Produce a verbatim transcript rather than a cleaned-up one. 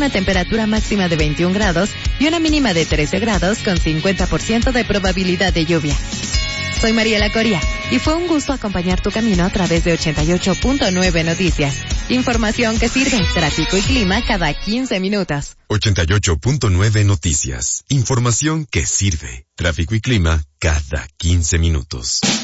una temperatura máxima de veintiún grados y una mínima de trece grados con cincuenta por ciento de probabilidad de lluvia. Soy Mariela Coria y fue un gusto acompañar tu camino a través de ochenta y ocho punto nueve Noticias. Información que sirve, tráfico y clima cada quince minutos. ochenta y ocho punto nueve Noticias. Información que sirve, tráfico y clima cada quince minutos.